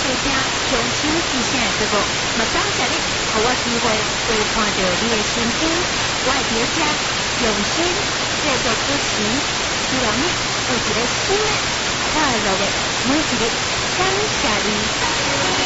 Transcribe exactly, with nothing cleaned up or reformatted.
收听重新提醒的节目，嘛感谢你，给我机会可以看到你的身边，我会伫遮用心制作主持，希望你有一个新的快乐的每一日，感谢你。